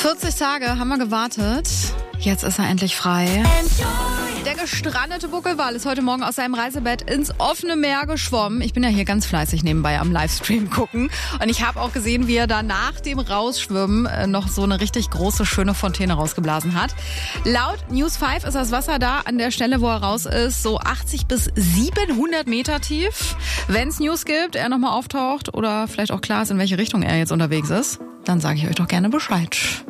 40 Tage haben wir gewartet. Jetzt ist er endlich frei. Der gestrandete Buckelwal ist heute Morgen aus seinem Reisebett ins offene Meer geschwommen. Ich bin ja hier ganz fleißig nebenbei am Livestream gucken. Und ich habe auch gesehen, wie er da nach dem Rausschwimmen noch so eine richtig große, schöne Fontäne rausgeblasen hat. Laut News 5 ist das Wasser da an der Stelle, wo er raus ist, so 80 bis 700 Meter tief. Wenn es News gibt, er nochmal auftaucht oder vielleicht auch klar ist, in welche Richtung er jetzt unterwegs ist, dann sage ich euch doch gerne Bescheid.